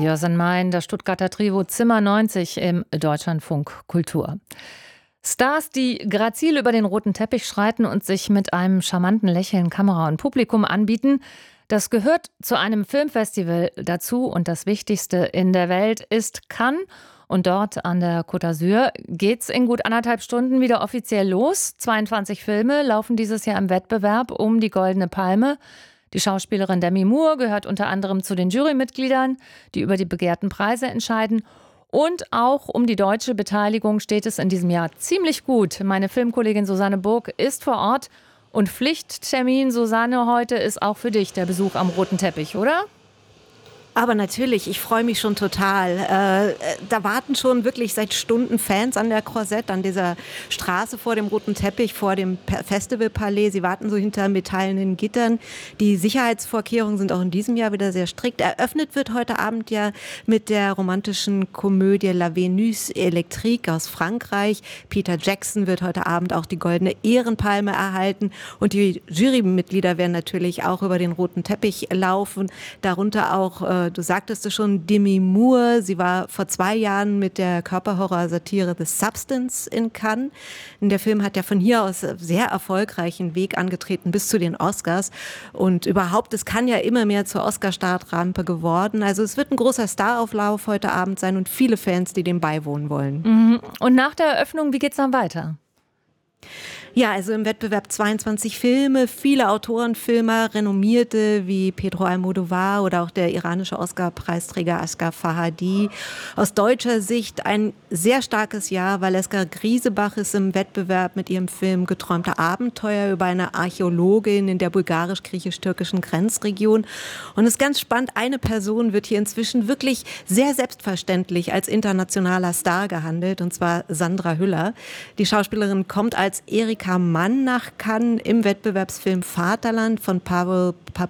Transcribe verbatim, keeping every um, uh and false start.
Jörsen Mein, das Stuttgarter Trio Zimmer neunzig im Deutschlandfunk Kultur. Stars, die grazil über den roten Teppich schreiten und sich mit einem charmanten Lächeln Kamera und Publikum anbieten, das gehört zu einem Filmfestival dazu und das Wichtigste in der Welt ist Cannes. Und dort an der Côte d'Azur geht's in gut anderthalb Stunden wieder offiziell los. zweiundzwanzig Filme laufen dieses Jahr im Wettbewerb um die Goldene Palme. Die Schauspielerin Demi Moore gehört unter anderem zu den Jurymitgliedern, die über die begehrten Preise entscheiden. Und auch um die deutsche Beteiligung steht es in diesem Jahr ziemlich gut. Meine Filmkollegin Susanne Burg ist vor Ort. Und Pflichttermin, Susanne, heute ist auch für dich der Besuch am roten Teppich, oder? Aber natürlich, ich freue mich schon total. Äh, da warten schon wirklich seit Stunden Fans an der Croisette, an dieser Straße vor dem roten Teppich, vor dem Festivalpalais. Sie warten so hinter metallenen Gittern. Die Sicherheitsvorkehrungen sind auch in diesem Jahr wieder sehr strikt. Eröffnet wird heute Abend ja mit der romantischen Komödie La Vénus Électrique aus Frankreich. Peter Jackson wird heute Abend auch die Goldene Ehrenpalme erhalten. Und die Jurymitglieder werden natürlich auch über den roten Teppich laufen. Darunter auch äh, Du sagtest es schon, Demi Moore. Sie war vor zwei Jahren mit der Körperhorror-Satire The Substance in Cannes. Der Film hat ja von hier aus sehr erfolgreichen Weg angetreten bis zu den Oscars. Und überhaupt, es kann ja immer mehr zur Oscar-Startrampe geworden. Also es wird ein großer Starauflauf heute Abend sein und viele Fans, die dem beiwohnen wollen. Und nach der Eröffnung, wie geht's dann weiter? Ja, also im Wettbewerb zweiundzwanzig Filme, viele Autorenfilmer, renommierte wie Pedro Almodóvar oder auch der iranische Oscar-Preisträger Asghar Farhadi. Aus deutscher Sicht ein sehr starkes Jahr. Valeska Griesebach ist im Wettbewerb mit ihrem Film Geträumte Abenteuer über eine Archäologin in der bulgarisch-griechisch-türkischen Grenzregion. Und es ist ganz spannend, eine Person wird hier inzwischen wirklich sehr selbstverständlich als internationaler Star gehandelt, und zwar Sandra Hüller. Die Schauspielerin kommt als Erika Mann nach Cannes im Wettbewerbsfilm Vaterland von Paweł